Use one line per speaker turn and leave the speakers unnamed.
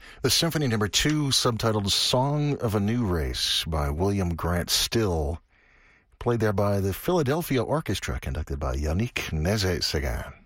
The Symphony No. 2, subtitled Song of a New Race by William Grant Still, played there by the Philadelphia Orchestra, conducted by Yannick Nézet-Séguin.